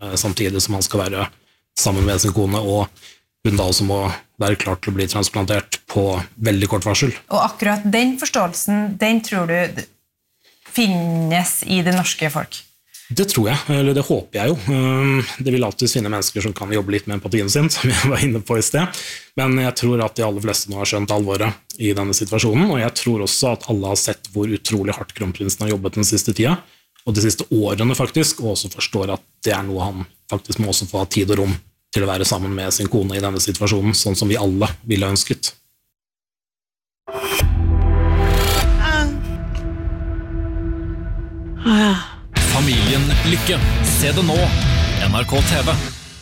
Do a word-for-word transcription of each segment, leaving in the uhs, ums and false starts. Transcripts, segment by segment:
samtidig som han skal være sammen med sin kone, og hun da også må være klar til å bli transplantert på veldig kort varsel. Og akkurat den forståelsen, den tror du finnes i det norske folk? Det tror jeg, eller det håper jeg jo. Det vil alltid finne mennesker som kan jobbe litt med empatien sin, som jeg var inne på i sted. Men jeg tror at de aller fleste nå har skjønt alvoret i denne situasjonen, og jeg tror også at alle har sett hvor utrolig hardt kronprinsen har jobbet den siste tida, og de siste årene faktisk, og også forstår at det er noe han faktisk må også få ha tid og rom til å være sammen med sin kone i denne situasjonen, sånn som vi alle ville ha ønsket. Familien Lykke. Se det nå. N R K T V.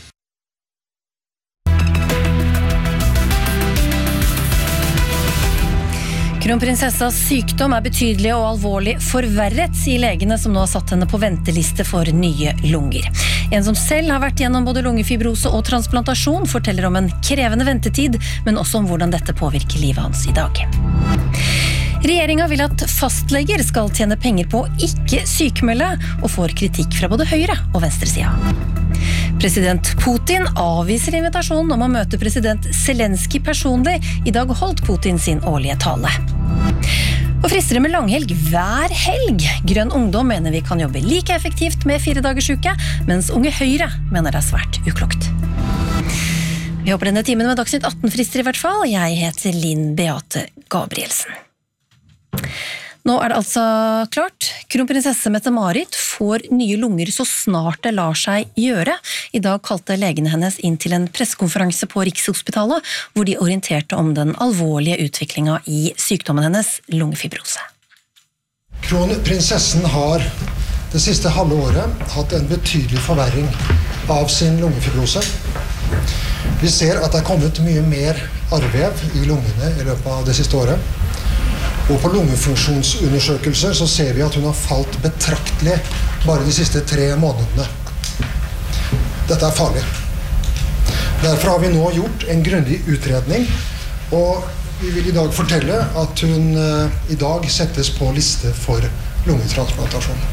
Kronprinsessas sykdom er betydelig og alvorlig forverret, sier legene som nå har satt henne på venteliste for nye lunger. En som selv har vært gjennom både lungefibrose og transplantasjon, forteller om en krevende ventetid, men også om hvordan dette påvirker livet hans i dag. Regjeringen vil at fastleger skal tjene penger på å ikke sykmelde, og får kritikk fra både høyre- og venstresiden. President Putin avviser invitasjonen om å møte president Zelensky personlig. I dag holdt Putin sin årlige tale. Og frister det med langhelg hver helg. Grønn Ungdom mener vi kan jobbe like effektivt med fire dagers uke, mens Unge Høyre mener det er svært uklokt. Vi håper denne timen med Dagsnytt atten frister i hvert fall. Jeg heter Linn Beate Gabrielsen. Nå er det altså klart. Kronprinsesse Mette-Marit får nye lunger så snart det lar seg gjøre. I dag kalte legene hennes inn til en pressekonferanse på Rikshospitalet, hvor de orienterte om den alvorlige utviklingen i sykdommen hennes, lungefibrose. Kronprinsessen har det siste halve året hatt en betydelig forverring av sin lungefibrose. Vi ser at det er kommet mye mer arrvev i lungene i løpet av det siste året. Og på lungefunksjonsundersøkelser så ser vi at hun har falt betraktelig bare de siste tre månedene. Dette er farlig. Derfor har vi nå gjort en grundig utredning, og vi vil i dag fortelle at hun i dag settes på liste for lungetransplantasjon.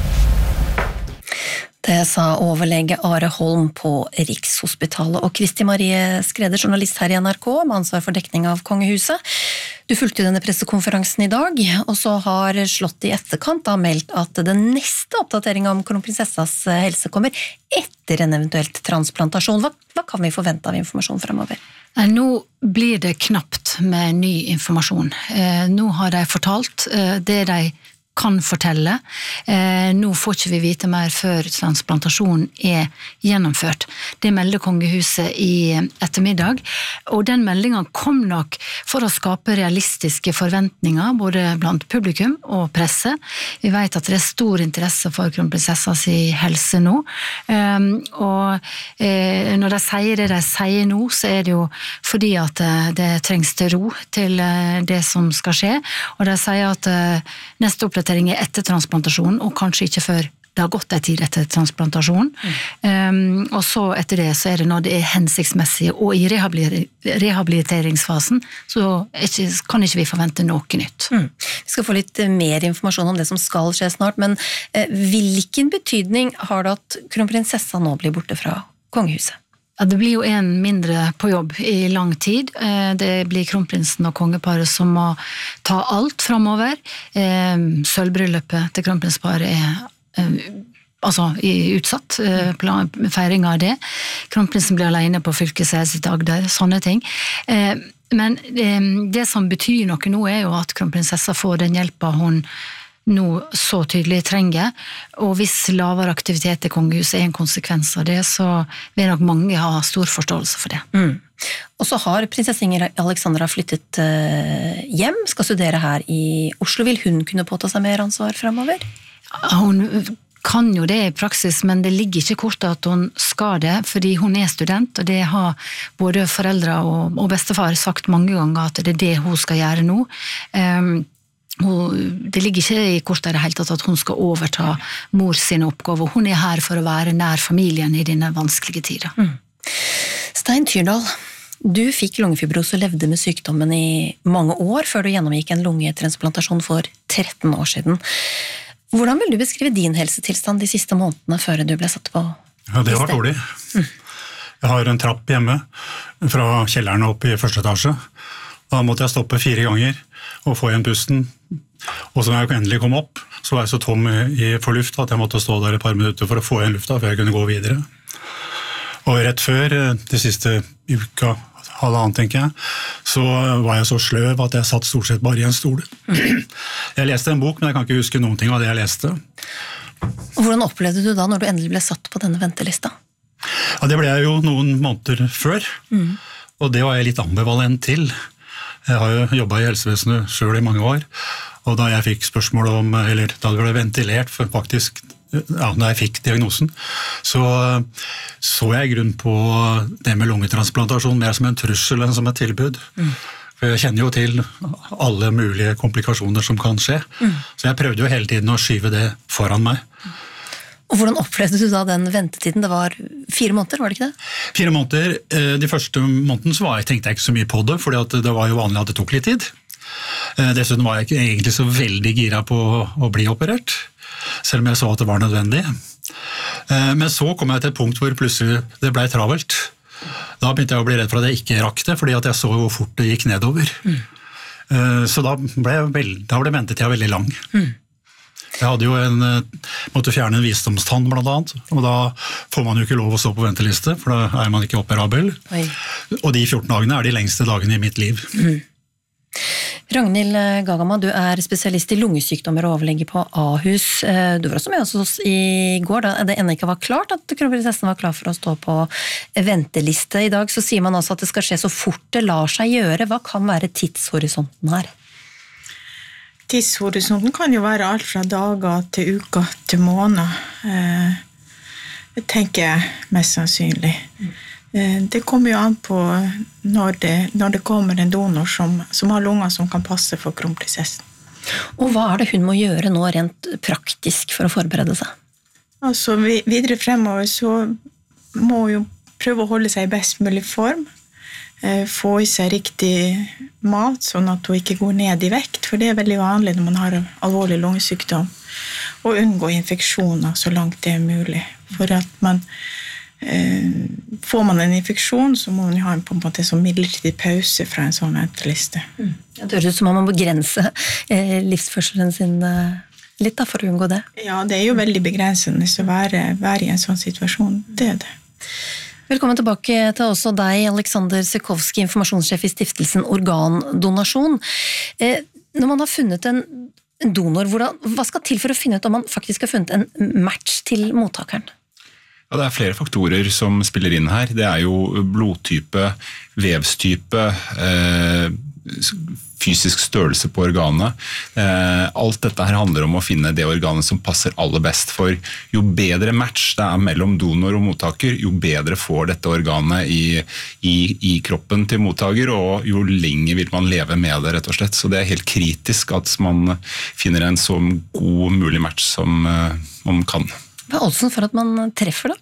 Det sa overlege Are Holm på Rikshospitalet, og Kristi Marie Skreder, journalist her i N R K, med ansvar for dekning av Kongehuset. Du fulgte denne pressekonferansen i dag, og så har Slott i etterkant da meldt at den neste oppdateringen om kronprinsessas helse kommer etter en eventuelt transplantasjon. Hva, hva kan vi forvente av informasjon fremover? Nå blir det knapt med ny informasjon. Nå har de fortalt det de kan fortelle. Eh, nå får ikke vi vite mer før transplantasjonen er gjennomført. Det melder Kongehuset i ettermiddag, og den meldingen kom nok for å skape realistiske forventninger, både blant publikum og presse. Vi vet at det er stor interesse for kronprinsessas helse nå, eh, og eh, når de sier det de sier nå, så er det jo fordi at det trengs til ro til det som skal skje, og de sier at eh, neste oppdatering er etter transplantasjonen, og kanskje ikke før det har gått en tid etter transplantasjonen. Mm. Um, og så etter det så er det når det er hensiktsmessig, og i rehabiliteringsfasen så ikke, kan ikke vi forvente noe nytt. Mm. Vi skal få litt mer informasjon om det som skal skje snart, men eh, hvilken betydning har det at kronprinsessa nå blir borte fra Kongehuset? Ja, det blir jo en mindre på jobb i lang tid. Det blir kronprinsen og kongeparet som må ta alt fremover. Sølvbryllupet til kronprinsparet er altså, utsatt, feiring av det. Kronprinsen blir alene på fylkeshuset i Agder, sånne ting. Men det som betyr noe nå er jo at kronprinsessa får den hjelpen hun nå så tydelig trenger, og hvis lavere aktivitet i Kongehuset er en konsekvens av det, så vil nok mange ha stor forståelse for det. Mm. Og så har prinsesse Inger Alexandra flyttet hjem, skal studere her i Oslo. Vil hun kunne påta seg mer ansvar fremover? Hun kan jo det i praksis, men det ligger ikke kort at hun skal det, fordi hun er student, og det har både foreldre og bestefar sagt mange ganger at det er det hun skal gjøre nå. Um, Det ligger ikke i kortet i det hele tatt at hun skal overta mors sine oppgaver. Hun er her for å være nær familien i denne vanskelige tiden. Mm. Stein Tyrdal, du fikk lungefibrose og levde med sykdommen i mange år før du gjennomgikk en lungetransplantasjon for tretten år siden. Hvordan vil du beskrive din helsetilstand de siste månedene før du ble satt på Ja, det var dårlig. Jeg har en trapp hjemme fra kjelleren opp i første etasje. Da måtte jeg stoppe fire ganger og få igjen pusten. Og så når jeg endelig kom opp, så var jeg så tom i for luft at jeg måtte stå der et par minutter for å få igjen lufta før jeg kunne gå videre. Og rett før, de siste uka, halvannet tenker jeg, så var jeg så sløv at jeg satt stort sett bare i en stol. Jeg leste en bok, men jeg kan ikke huske noen ting av det jeg leste. Og hvordan opplevde du da når du endelig ble satt på denne ventelista? Ja, det ble jeg jo noen måneder før, mm. og det var jeg litt ambivalent til. Jeg har jo jobbet i helsevesenet selv i mange år, og da jeg fikk spørsmål om, eller da det ble ventilert for faktisk, ja, da jeg fikk diagnosen, så så jeg grunn på det med lungetransplantasjon mer som en trussel enn som et tilbud. Mm. For jeg kjenner jo til alle mulige komplikasjoner som kan skje, mm. så jeg prøvde jo hele tiden å skyve det foran meg. Og hvordan opplevde du da den ventetiden? Det var fire måneder, var det ikke det? Fire måneder. De første måneden så var jeg, tenkte jeg ikke så mye på det, for det var jo vanlig at det tok litt tid. Dessuten var jeg ikke egentlig så veldig gira på å bli operert, selv om jeg så at det var nødvendig. Men så kom jeg til et punkt hvor plutselig det ble travelt. Da begynte jeg å bli redd for at jeg ikke rakk det, fordi at jeg så hvor fort det gikk nedover. Mm. Så da ble, veld, da ble ventetida veldig lang. Mm. Jeg hadde jo en, måtte fjerne en visdomstann blant annet, og da får man jo ikke lov å stå på venteliste, for da er man ikke operabel. Oi. Og de fjorten dagene er de lengste dagene i mitt liv. Mm. Ragnhild Gagama, du er spesialist i lungesykdommer og overlege på Ahus. Du var også med oss i går, da det ennå ikke var klart at kronprinsessen var klar for å stå på venteliste. I dag så sier man altså at det skal skje så fort det lar seg gjøre. Hva kan være tidshorisonten her? Tidshorisonten kan jo være alt fra dager til uker til måneder. Det tenker jeg mest sannsynlig. Det kommer jo an på når det, når det kommer en donor som, som har lunger som kan passe for kronprinsessen. Og hva er det hun må gjøre nå rent praktisk for å forberede seg? Altså videre fremover så må hun jo prøve å holde seg i best mulig form, få i seg riktig mat sånn at hun ikke går ned i vekt, for det er veldig vanlig når man har alvorlig lungesykdom, og unngå infeksjoner så langt det er mulig, for at man får man en infeksjon, så må man jo ha en, på en måte sånn midlertidig pause fra en sånn venteliste. Mm. Det høres ut som om man må begrense eh, livsførselen sin eh, litt da, for å unngå det. Ja, det er jo veldig begrensende å være, være i en sånn situasjon. Det er det. Velkommen tilbake til også deg, Alexander Sikovski, informasjonssjef i stiftelsen Organdonasjon. Eh, når man har funnet en donor, hvordan, hva skal til for å finne ut om man faktisk har funnet en match til mottakeren? Ja, det er flere faktorer som spiller inn her. Det er jo blodtype, vevstype, eh, fysisk størrelse på organet. Eh, alt dette her handler om å finne det organet som passer aller best, for jo bedre match det er mellom donor og mottaker, jo bedre får dette organet i, i, i kroppen til mottaker, og jo lenger vil man leve med det, rett og slett. Så det er helt kritisk at man finner en så god mulig match som eh, man kan. Hva er oddsen for at man treffer da?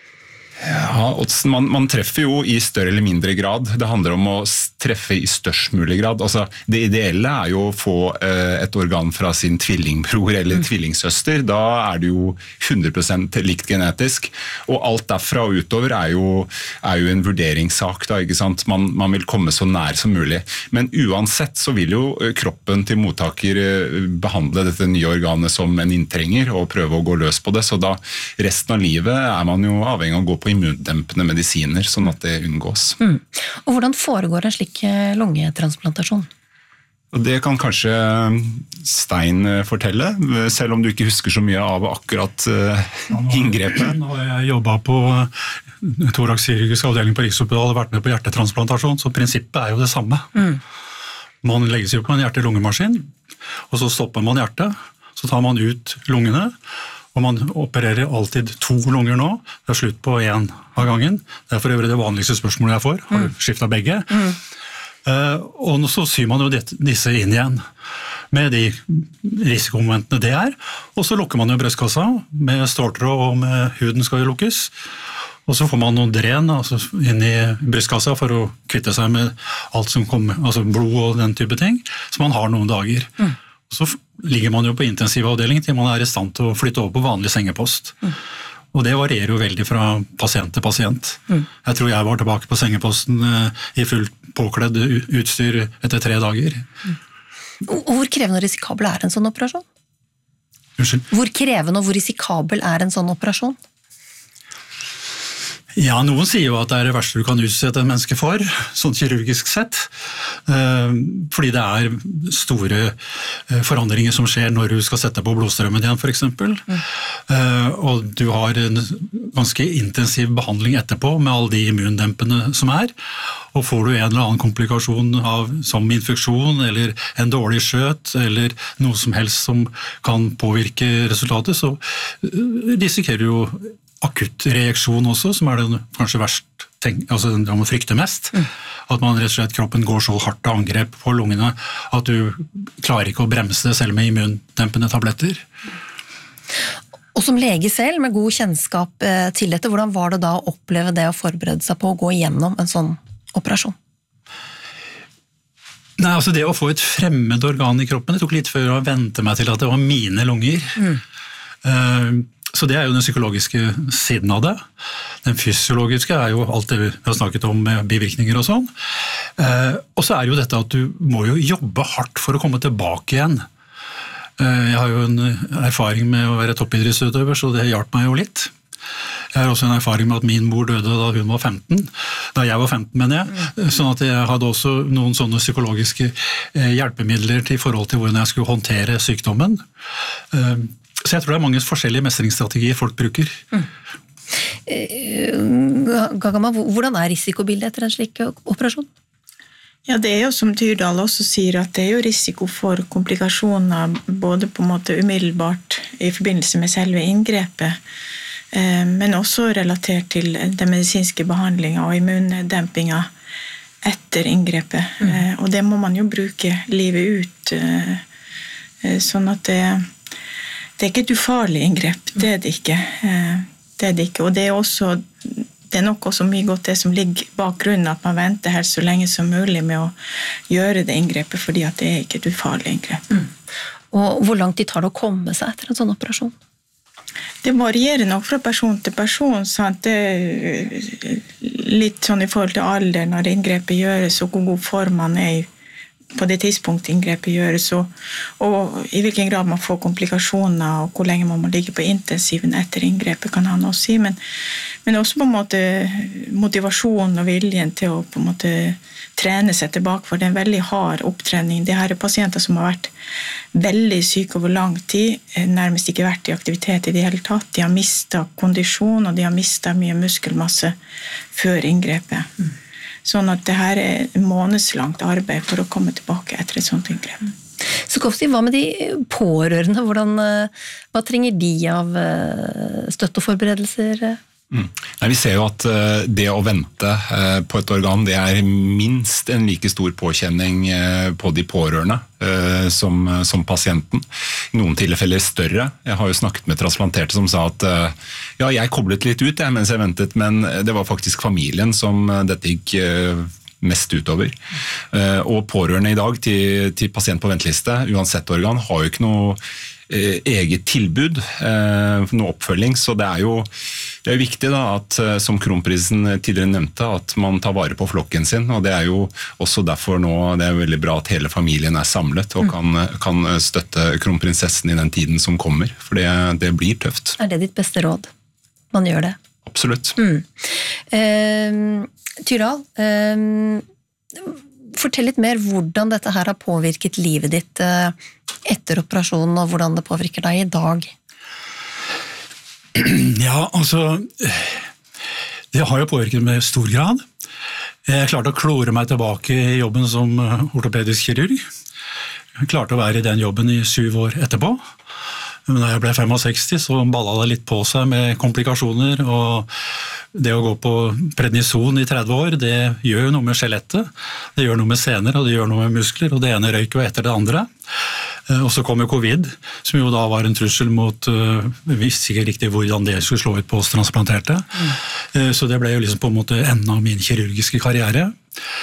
Ja, oddsen, man, man treffer jo i større eller mindre grad. Det handler om å treffe i størst mulig grad. Altså, det ideelle er jo å få eh, et organ fra sin tvillingbror eller mm. tvillingsøster. Da er det jo hundre prosent likt genetisk. Og alt derfra og utover er jo, er jo en vurderingssak. Da, ikke sant? Man, man vil komme så nær som mulig. Men uansett så vil jo kroppen til mottaker behandle dette nye organet som en inntrenger og prøve å gå løs på det. Så da resten av livet er man jo avhengig av å gå på immundempende medisiner, sånn at det unngås. Mm. Og hvordan foregår en slik lungetransplantasjon? Og det kan kanskje Stein fortelle, selv om du ikke husker så mye av akkurat uh, inngrepet. Nå har jeg jobbet på thoraxkirurgisk avdeling på Rikshospitalet og vært med på hjertetransplantasjon, så prinsippet er jo det samme. Mm. Man legges jo på en hjerte-lungemaskin, og så stopper man hjertet, så tar man ut lungene, og man opererer alltid to lunger nå. Det er slutt på en av gangen. Det er for øvrig det vanligste spørsmålet jeg får. Har du skiftet begge? Mm. Uh, og så syr man jo dette, disse inn igjen med de risikomomentene det er. Og så lukker man jo brystkassa med ståltråd, og med huden skal jo lukkes. Og så får man noen dren altså inn i brystkassa for å kvitte seg med alt som kommer, altså blod og den type ting, så man har noen dager. Mm. Så ligger man jo på intensivavdeling til man er i stand til å flytte over på vanlig sengepost. Mm. Og det varierer jo veldig fra pasient til pasient. Mm. Jeg tror jeg var tilbake på sengeposten i fullt påkledd utstyr etter tre dager. Mm. Hvor krevende og risikabel er en sånn operasjon? Unnskyld? Hvor krevende og hvor risikabel er en sånn operasjon? Ja, noen sier jo at det er det verste du kan utsette en menneske for, sånn kirurgisk sett, fordi det er store forandringer som skjer når du skal sette på blodstrømmen igjen, for eksempel. Mm. Og du har en ganske intensiv behandling etterpå med alle de immundempene som er, og får du en eller annen komplikasjon av, som infeksjon, eller en dårlig skjøt, eller noe som helst som kan påvirke resultatet, så risikerer du jo akutt reaksjon også, som er den kanskje verst, altså det man frykter mest. Mm. At man rett og slett, kroppen går så hardt av angrep på lungene, at du klarer ikke å bremse det selv med immundempende tabletter. Og som lege selv, med god kjennskap til dette, hvordan var det da å oppleve det å forberede seg på å gå igjennom en sånn operasjon? Nei, altså det å få et fremmed organ i kroppen, det tok litt før å vente meg til at det var mine lunger. Mm. Uh, Så det er jo den psykologiske siden av det. Den fysiologiske er jo alt det vi har snakket om med bivirkninger og sånn. Eh, og så er jo dette at du må jo jobbe hardt for å komme tilbake igjen. Eh, jeg har jo en erfaring med å være toppidrettsutøver, så det hjalp meg jo litt. Jeg har også en erfaring med at min mor døde da hun var femten, da jeg var femten, mener jeg. Sånn at jeg hadde også noen sånne psykologiske hjelpemidler til forhold til hvordan jeg skulle håndtere sykdommen. Eh, Så jeg tror det er mange forskjellige mestringsstrategier folk bruker. Mm. Gagama, hvordan er risikobildet etter en slik operasjon? Ja, det er jo som Tyrdal også sier, at det er jo risiko for komplikasjoner, både på en måte umiddelbart i forbindelse med selve inngrepet, men også relatert til den medisinske behandlingen og immundempingen etter inngrepet. Mm. Og det må man jo bruke livet ut, sånn at det Det er ikke et ufarlig inngrep, det er det ikke. Det er det ikke. Og det er, også, det er nok også mye godt det som ligger bak grunnen, at man venter helst så lenge som mulig med å gjøre det inngrepet, fordi at det er ikke et ufarlig inngrep. Mm. Og hvor lang tid tar det å komme seg etter en sånn operasjon? Det varierer nok fra person til person, sant? Det er litt sånn i forhold til alder når inngrepet gjøres, og hvor god form man er i på det tidspunktet inngrepet gjøres, og, og i hvilken grad man får komplikasjoner, og hvor lenge man må ligge på intensiven etter inngrepet, kan han også si, men, men også på en måte motivasjonen og viljen til å på en måte trene seg tilbake, for det er en veldig hard opptrening. Det her er pasienter som har vært veldig syke over lang tid, nærmest ikke vært i aktivitet i det hele tatt. De har mistet kondisjon, og de har mistet mye muskelmasse før inngrepet. Mm. Sånn at det her er månedslangt arbeid for å komme tilbake etter et sånt inngrep. Sukhovsky, hva med de pårørende? Hvordan, hva trenger de av støtte og forberedelser? Mm. Nei, vi ser jo at det å vente på et organ, det er minst en like stor påkjenning på de pårørende som, som pasienten. I noen tilfeller større. Jeg har jo snakket med transplanterte som sa at ja, jeg koblet litt ut jeg, mens jeg ventet, men det var faktisk familien som dette gikk mest utover. Og pårørende i dag til, til pasient på venteliste, uansett organ, har jo ikke noe eget tilbud, noe oppfølging, så det er jo det er viktig da, at som kronprinsen tidligere nevnte, at man tar vare på flokken sin, og det er jo også derfor nå, det er veldig bra at hele familien er samlet og kan, kan støtte kronprinsessen i den tiden som kommer, for det, det blir tøft. Er det ditt beste råd? Man gjør det? Absolutt. Mm. Eh, Tyrdal, eh, fortell litt mer hvordan dette her har påvirket livet ditt eh, etter operasjonen, og hvordan det påvirker deg i dag. Ja, altså, det har jo påvirket med stor grad. Jeg klarte å klore meg tilbake i jobben som ortopedisk kirurg. Jeg klarte å være i den jobben i syv år etterpå. Men da jeg ble sekstifem, så ballet det litt på seg med komplikasjoner, og det å gå på prednison i tretti år, det gjør jo noe med skjelettet, det gjør noe med sener, og det gjør noe med muskler, og det ene røyk jo etter det andre. Og så kom jo covid, som jo da var en trussel mot, vi visste ikke riktig hvordan det skulle slå ut på oss transplanterte, mm. så det ble jo liksom på en måte enden av min kirurgiske karriere.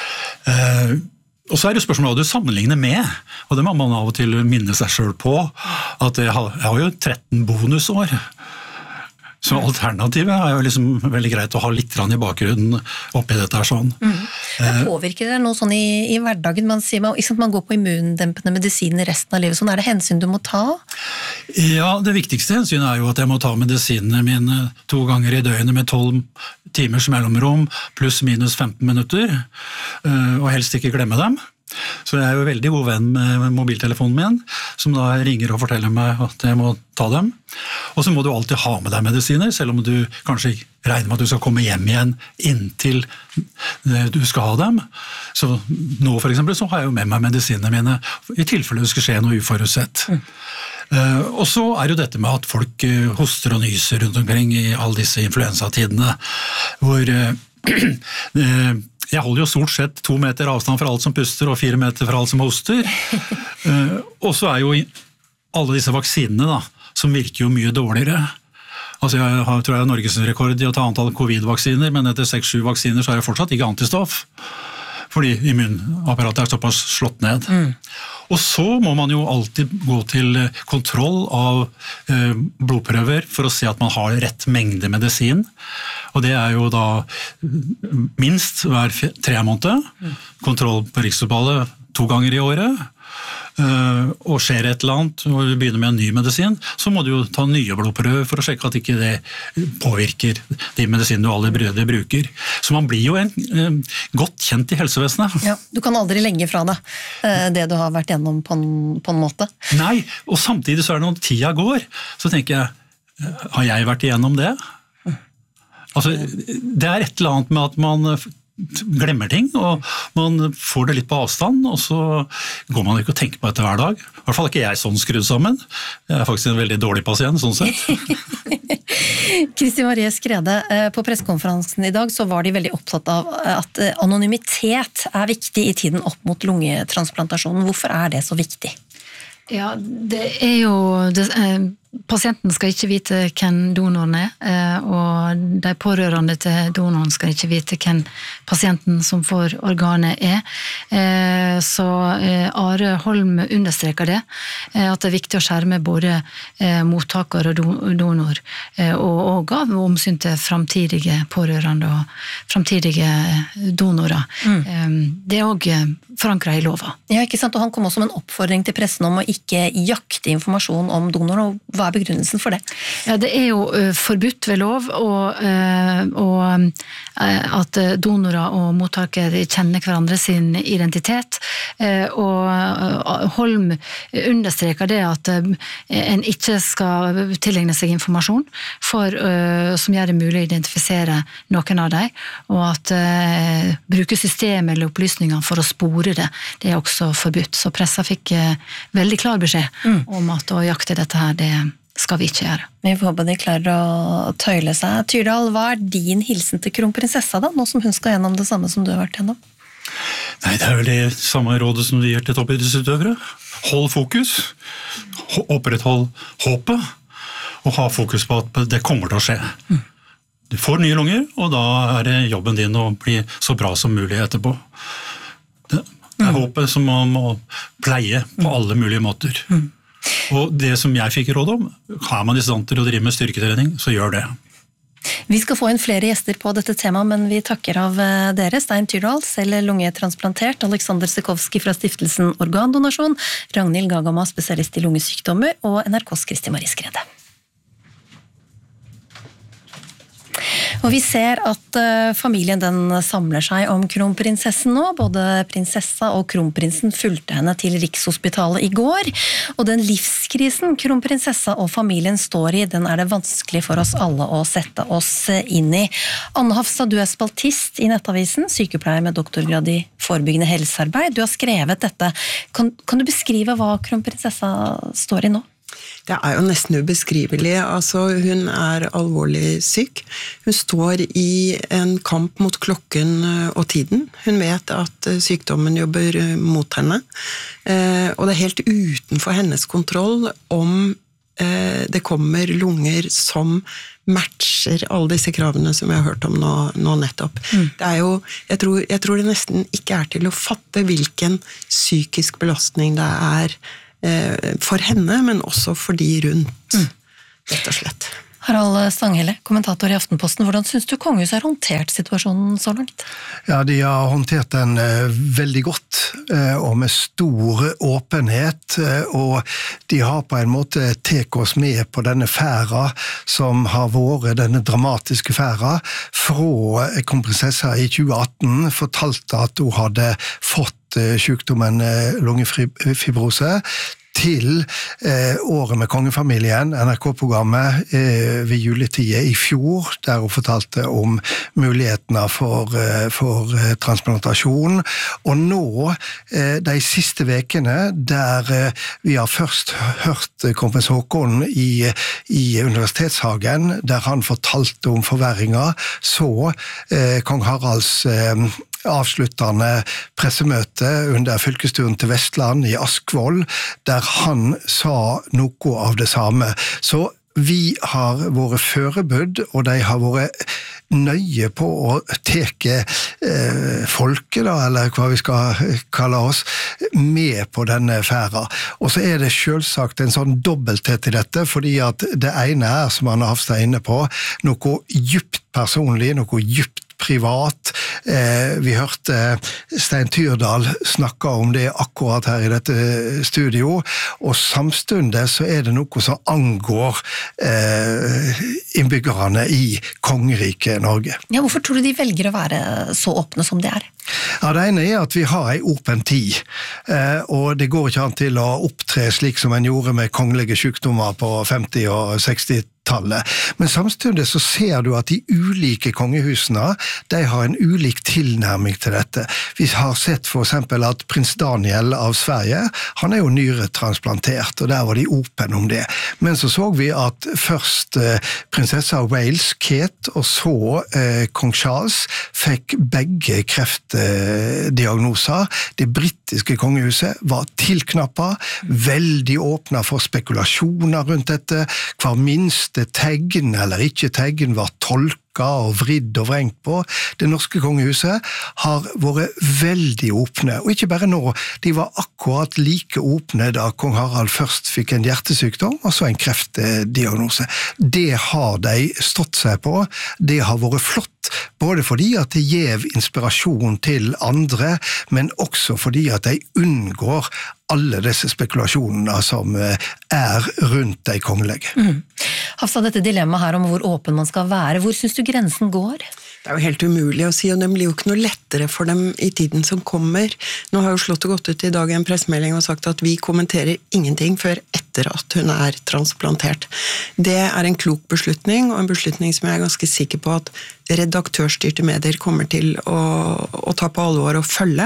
Og så er det jo spørsmålet hva du sammenligner med, og det må man av og til minne seg selv på, at jeg har, jeg har jo tretten bonusår. Så alternativet er jo liksom veldig greit å ha litt grann i bakgrunnen oppi dette her sånn. Mm. Men påvirker det noe sånn i, i hverdagen? Man sier man, liksom, man går på immundempende medisiner resten av livet, sånn er det hensyn du må ta? Ja, det viktigste hensyn er jo at jeg må ta medisinene mine to ganger i døgnet med tolv timers mellomrom, pluss minus femten minutter, og helst ikke glemme dem. Så jeg er jo veldig god venn med mobiltelefonen min, som da ringer og forteller meg at jeg må ta dem. Og så må du alltid ha med deg medisiner, selv om du kanskje regner med at du skal komme hjem igjen inntil du skal ha dem. Så nå for eksempel så har jeg jo med meg medisinene mine, i tilfelle det skal skje noe uforutsett. Mm. Uh, og så er jo dette med at folk uh, hoster og nyser rundt omkring i alle disse influensatidene, hvor uh, uh, jeg holder jo stort sett to meter avstand fra alt som puster og fire meter fra alt som hoster. uh, og så er jo alle disse vaksinene da, som virker jo mye dårligere. Altså jeg har, tror jeg er norgesrekord i å ta antall covid-vaksiner, men etter seks-sju vaksiner så er jeg fortsatt ikke antistoff. Fordi immunapparatet er såpass slått ned. Mm. Og så må man jo alltid gå til kontroll av eh, blodprøver for å se at man har rett mengde medisin. Og det er jo da minst hver tre måneder. Mm. Kontroll på Rikshospitalet to ganger i året. Uh, og skjer et eller annet, og du begynner med en ny medisin, så må du jo ta nye blodprøver for å sjekke at ikke det påvirker de medisinene du allerede bruker. Så man blir jo en, uh, godt kjent i helsevesenet. Ja, du kan aldri legge fra deg uh, det du har vært gjennom på en, på en måte. Nei, og samtidig så er det når tida går, så tenker jeg, uh, har jeg vært igjennom det? Mm. Altså, det er et eller annet med at man glemmer ting, og man får det litt på avstand, og så går man ikke og tenker på dette hver dag. I hvert fall ikke jeg sånn skrudd sammen. Jeg er faktisk en veldig dårlig pasient, sånn sett. Kristi Marie Skrede, på pressekonferansen i dag så var de veldig opptatt av at anonymitet er viktig i tiden opp mot lungetransplantasjonen. Hvorfor er det så viktig? Ja, det er jo... Det, eh, pasienten skal ikke vite hvem donoren er, eh, og de pårørende til donoren skal ikke vite hvem pasienten som får organet er. Eh, så eh, Are Holm understreker det, eh, at det er viktig å skjerme både eh, mottaker og do, donor, eh, og, og av omsyn til fremtidige pårørende og fremtidige donorer. Mm. Eh, det er også forankret i lova. Ja, ikke sant? Og han kom også med en oppfordring til pressen om å ikke jakte informasjon om donor, og hva er begrunnelsen for det? Ja, det er jo uh, forbudt ved lov, og, uh, og uh, at donorer og mottakere kjenner hverandre sin identitet, uh, og uh, Holm understreker det at uh, en ikke skal tilegne seg informasjon for, uh, som gjør det mulig å identifisere noen av dem, og at uh, bruke systemet eller opplysninger for å spore det, det er også forbudt. Så pressa fikk uh, veldig klar beskjed mm. om at å jakte dette her, det skal vi ikke gjøre. Vi får håpe de klarer å tøyle seg. Tyrdal, hva er din hilsen til kronprinsessa da, nå som hun skal gjennom det samme som du har vært gjennom? Nei, det er vel det samme rådet som de gir til toppidrettsutøvere. Hold fokus, oppretthold håpet, og ha fokus på at det kommer til å skje. Mm. Du får nye lunger, og da er det jobben din å bli så bra som mulig etterpå. Det er mm. håpet som man må pleie på alle mulige måter. Mm. Og det som jeg fikk råd om, har man i stand til å drive med styrketrening, så gjør det. Vi skal få inn flere gjester på dette temaet, men vi takker av dere. Stein Tyrdal, selv lungetransplantert, Alexander Sikovski fra stiftelsen Organdonasjon, Ragnhild Gagama, spesialist i lungesykdommer, og N R K's Kristi Marie Skrede. Og vi ser at uh, familien den samler seg om kronprinsessen nå. Både prinsessa og kronprinsen fulgte henne til Rikshospitalet i går. Og den livskrisen kronprinsessa og familien står i, den er det vanskelig for oss alle å sette oss inn i. Anne Hafstad, du er spaltist i Nettavisen, sykepleier med doktorgrad i forebyggende helsearbeid. Du har skrevet dette. Kan, kan du beskrive hva kronprinsessa står i nå? Det er jo nesten ubeskrivelig. Altså, hun er alvorlig syk. Hun står i en kamp mot klokken og tiden. Hun vet at sykdommen jobber mot henne. Og det er helt utenfor hennes kontroll om det kommer lunger som matcher alle disse kravene som vi har hørt om nå, nå nettopp. Mm. Det er jo, jeg tror, jeg tror det nesten ikke er til å fatte hvilken psykisk belastning det er for henne, men også for de rundt, mm. rett og slett. Harald Stanghelle, kommentator i Aftenposten, hvordan synes du kongehuset har håndtert situasjonen så langt? Ja, de har håndtert den eh, veldig godt, eh, og med stor åpenhet, eh, og de har på en måte tek oss med på denne færa som har vært denne dramatiske færa, fra kronprinsessa i tjue atten fortalte at hun hadde fått eh, sykdommen eh, lungefibrose, til eh, året med kongefamilien, N R K-programmet eh, ved juletida i fjor, der hun fortalte om mulighetene for, eh, for eh, transplantasjon. Og nå, eh, de siste vekene, der eh, vi har først hørt kronprins Haakon i, i Universitetshagen, der han fortalte om forverringer, så eh, kong Haralds eh, avsluttende pressemøte under fylkesturen til Vestland i Askvoll, der han sa noe av det samme. Så vi har vært forberedt, og de har vært nøye på å teke eh, folket, da, eller hva vi skal kalle oss, med på denne færa. Og så er det selvsagt en sånn dobbelthet i dette, fordi at det ene er, som Anna Hafstad er inne på, noe djupt personlig, noe djupt privat. Eh, vi hørte Stein Tyrdal snakke om det akkurat her i dette studio, og samtidig så er det noe som angår eh, innbyggerne i kongeriket Norge. Ja, hvorfor tror du de velger å være så åpne som de er? Ja, det ene er at vi har en åpen tid, eh, og det går ikke an til å opptre slik som en gjorde med kongelige sykdommer på femti- og seksti-tallet. Men samtidig så ser du at de ulike kongehusene, de har en ulik tilnærming til dette. Vi har sett for eksempel at prins Daniel av Sverige, han er jo nyretransplantert, og der var de åpne om det. Men så så vi at først eh, prinsessa av Wales, Kate, og så eh, kong Charles fikk begge kreftdiagnoser. Det brittiske kongehuset var tilknappet, veldig åpne for spekulasjoner rundt dette, hver minste tegn eller ikke tegn var tolka og vridd og vrengt på. Det norske kongehuset har vært veldig åpne, og ikke bare nå, de var akkurat like åpne da kong Harald først fikk en hjertesykdom, og så en kreftdiagnose. Det har de stått seg på, det har vært flott, både fordi at det gjev inspirasjon til andre, men også fordi at de unngår alle disse spekulasjonene som er rundt de kongelige. Mm. Hafstad, dette dilemmaet her om hvor åpen man skal være, hvor synes du grensen går? Det er jo helt umulig å si, og det blir jo ikke noe lettere for dem i tiden som kommer. Nå har jo Slottet gått ut i dag i en pressemelding og sagt at vi kommenterer ingenting før etter at hun er transplantert. Det er en klok beslutning, og en beslutning som jeg er ganske sikker på at redaktørstyrte medier kommer til å, å ta på alvor og følge.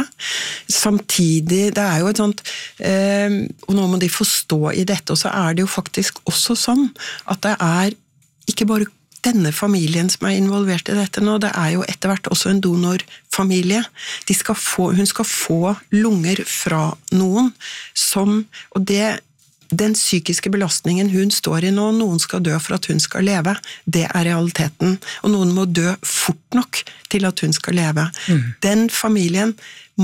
Samtidig, det er jo et sånt, eh, og nå må de forstå i dette, og så er det jo faktisk også sånn at det er ikke bare denne familien som er involvert i dette nå, det er jo etter hvert også en donorfamilie. De skal få, hun skal få lunger fra noen som, og det, den psykiske belastningen hun står i nå, noen skal dø for at hun skal leve, det er realiteten. Og noen må dø fort nok til at hun skal leve. Mm. Den familien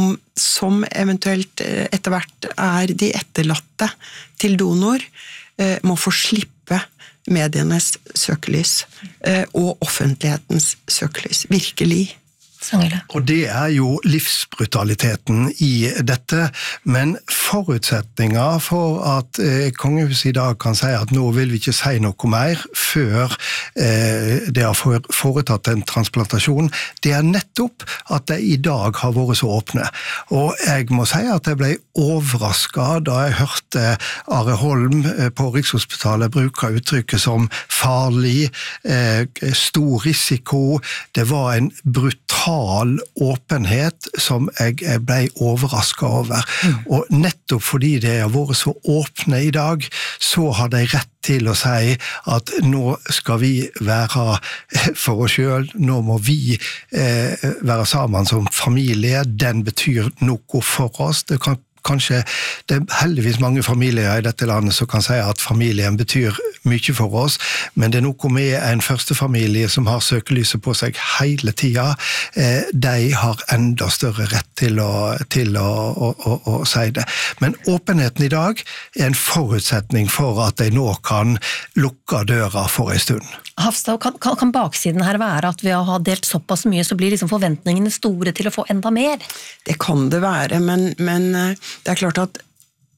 som eventuelt etter hvert er de etterlatte til donor, må få slippe medienes søkelys og offentlighetens søkelys. Virkelig. Og det er jo livsbrutaliteten i dette, men forutsetninger for at eh, kongehuset i dag kan si at nå vil vi ikke si noe mer før eh, det har foretatt en transplantasjon, det er nettopp at de i dag har vært så åpne. Og jeg må si at jeg ble overrasket da jeg hørte Are Holm på Rikshospitalet bruke uttrykket som farlig, eh, stor risiko, det var en brutal åpenhet som jeg ble overrasket over. Mm. Og nettopp fordi de har vært så åpne i dag, så har de rett til å si at nå skal vi være for oss selv, nå må vi eh, være sammen som familie, den betyr noe for oss. Det kan kanskje det er heldigvis mange familier i dette landet som kan si at familien betyr mye for oss, men det er noe med en første familie som har søkelyset på seg hele tida. Eh, de har enda større rett til å, til å, å, å, å si det. Men åpenheten i dag er en forutsetning for at de nå kan lukke døra for en stund. Hafstad, kan, kan, kan baksiden her være at ved å ha delt såpass mye, så blir liksom forventningene store til å få enda mer? Det kan det være, men, men det er klart at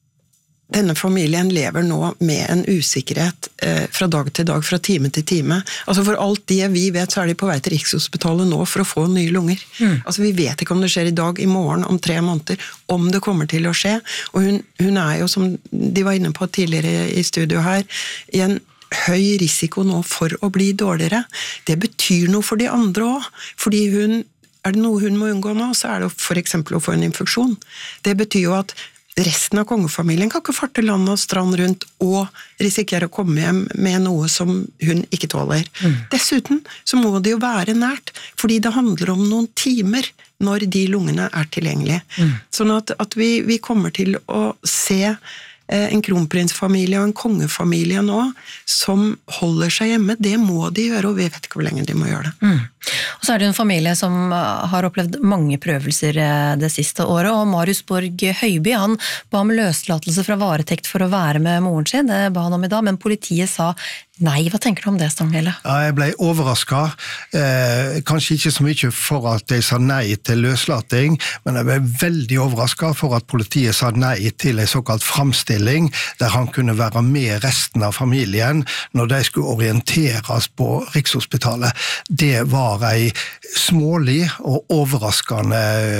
denne familien lever nå med en usikkerhet eh, fra dag til dag, fra time til time. Altså for alt det vi vet, så er de på vei til Rikshospitalet nå for å få nye lunger. Mm. Altså vi vet ikke om det skjer i dag, i morgen, om tre måneder, om det kommer til å skje. Og hun, hun er jo, som de var inne på tidligere i studio her, i en høy risiko nå for å bli dårligere. Det betyr noe for de andre også, fordi hun, er det noe hun må unngå nå, så er det for eksempel å få en infeksjon. Det betyr jo at resten av kongefamilien kan ikke farte land og strand rundt og risikere å komme hjem med noe som hun ikke tåler. Mm. Dessuten så må det jo være nært, fordi det handler om noen timer når de lungene er tilgjengelige. Mm. Sånn at, at vi, vi kommer til å se en kronprinsfamilie og en kongefamilie nå som holder seg hjemme. Det må de gjøre, og vi vet ikke hvor lenge de må gjøre det. Mm. Og så er det en familie som har opplevd mange prøvelser det siste året, og Marius Borg Høiby, han ba om løslatelse fra varetekt for å være med moren sin, det ba han om i dag, men politiet sa nei. Hva tenker du om det, Stanghelle? Ja, jeg ble overrasket, eh, kanskje ikke så mye for at de sa nei til løslating, men jeg ble veldig overrasket for at politiet sa nei til en såkalt framstilling, der han kunne være med resten av familien når de skulle orienteres på Rikshospitalet. Det var en smålig og overraskende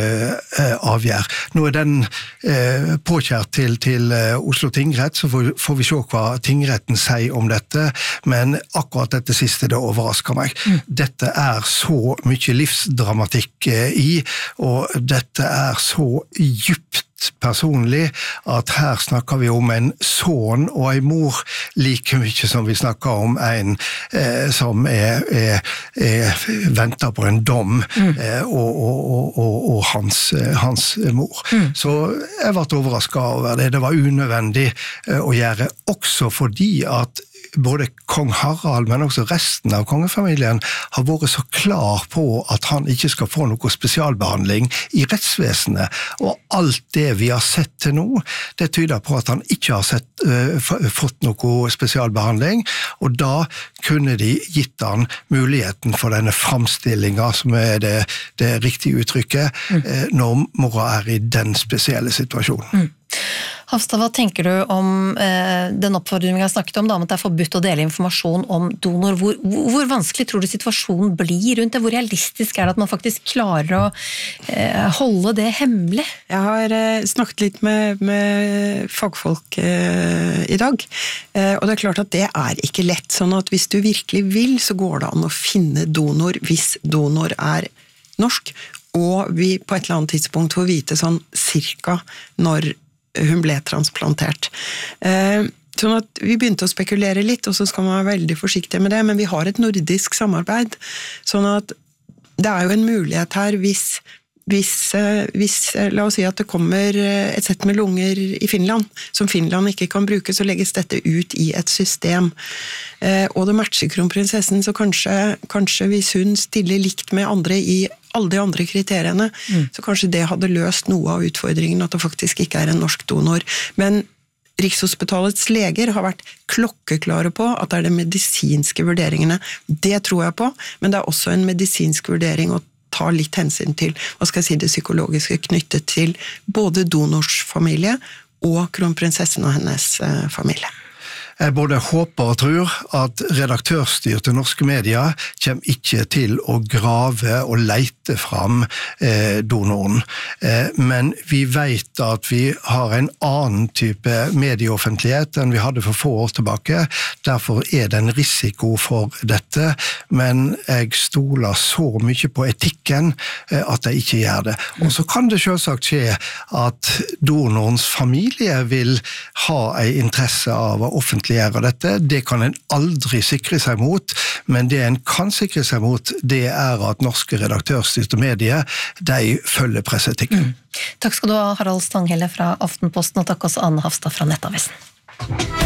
eh, avgjør. Nå er den eh, påkjært til, til eh, Oslo tingrett, så får, får vi se hva tingretten sier om dette, men akkurat dette siste, det overrasker meg. Mm. Dette er så mye livsdramatikk eh, i, og dette er så djupt personlig, at her snakker vi om en son og en mor like mye som vi snakker om en eh, som er, er, er venter på en dom mm. eh, og, og, og, og hans, hans mor. Mm. Så jeg ble overrasket over det. Det var unødvendig eh, å gjøre, også fordi at både kong Harald, men også resten av kongefamilien har vært så klar på at han ikke skal få noe spesialbehandling i rettsvesenet, og alt det vi har sett til nå, det tyder på at han ikke har sett, uh, fått noe spesialbehandling, og da kunne de gitt han muligheten for denne framstillingen, som er det, det riktige uttrykket, mm. uh, når mora er i den spesielle situasjonen. Mm. Hafstad, hva tenker du om eh, den oppfordringen vi har snakket om, da, om at det er forbudt å dele informasjon om donor? Hvor, hvor, hvor vanskelig tror du situasjonen blir rundt det? Hvor realistisk er det at man faktisk klarer å eh, holde det hemmelig? Jeg har eh, snakket litt med, med fagfolk eh, i dag, eh, og det er klart at det er ikke lett. Sånn at hvis du virkelig vil, så går det an å finne donor hvis donor er norsk, og vi på et eller annet tidspunkt får vite sånn cirka når hun ble transplantert. Eh, sånn at vi begynte å spekulere litt, og så skal man være veldig forsiktig med det, men vi har et nordisk samarbeid, sånn at det er jo en mulighet her hvis, hvis, hvis la oss si at det kommer et sett med lunger i Finland, som Finland ikke kan bruke, så legges dette ut i et system. Eh, og det matcher kronprinsessen, så kanskje, kanskje hvis hun stiller likt med andre i alle de andre kriteriene, mm. så kanskje det hadde løst noe av utfordringen at det faktisk ikke er en norsk donor. Men Rikshospitalets leger har vært klokkeklare på at det er de medisinske vurderingene. Det tror jeg på, men det er også en medisinsk vurdering å ta litt hensyn til, hva skal jeg si, det psykologiske knyttet til både donors familie og kronprinsessen og hennes familie. Jeg både håper og tror at redaktørstyrte norske medier kommer ikke til å grave og leite fram eh, donoren. Eh, men vi vet at vi har en annen type medieoffentlighet enn vi hadde for få år tilbake. Derfor er det en risiko for dette, men jeg stoler så mye på etikken eh, at jeg ikke gjør det. Og så kan det selvsagt skje at donorens familie vil ha en interesse av å offentliggjøre offentliggjøre dette. Det kan en aldri sikre seg mot, men det en kan sikre seg mot, det er at norske redaktørstyrte medier, de følger presseetikken. Mm. Takk skal du ha, Harald Stanghelle fra Aftenposten, og takk også Anne Hafstad fra Nettavisen.